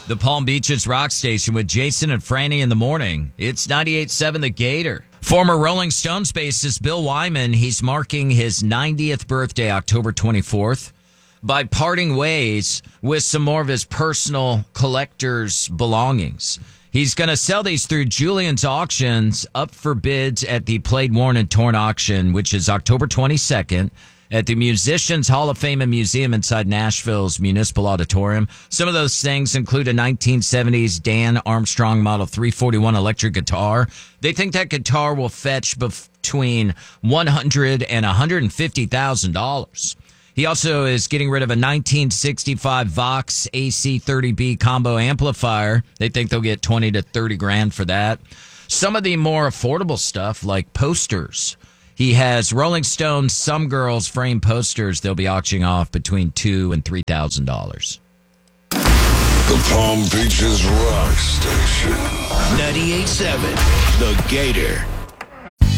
The Palm Beaches Rock Station with Jason and Franny in the morning. It's 98.7 The Gator. Former Rolling Stones bassist Bill Wyman, he's marking his 90th birthday, October 24th, by parting ways with some more of his personal collector's belongings. He's going to sell these through Julian's Auctions, up for bids at the Played, Worn, and Torn auction, which is October 22nd. At the Musicians Hall of Fame and Museum inside Nashville's Municipal Auditorium. Some of those things include a 1970s Dan Armstrong Model 341 electric guitar. They think that guitar will fetch between $100,000 and $150,000. He also is getting rid of a 1965 Vox AC30B combo amplifier. They think they'll get $20,000 to $30,000 for that. Some of the more affordable stuff, like posters. He has Rolling Stone's Some Girls frame posters. They'll be auctioning off between $2,000 and $3,000. The Palm Beaches Rock Station. 98.7 The Gator.